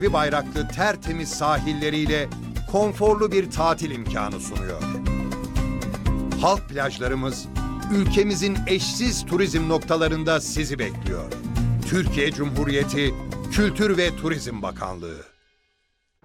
Mavi bayraklı tertemiz sahilleriyle konforlu bir tatil imkanı sunuyor. Halk plajlarımız ülkemizin eşsiz turizm noktalarında sizi bekliyor. Türkiye Cumhuriyeti Kültür ve Turizm Bakanlığı.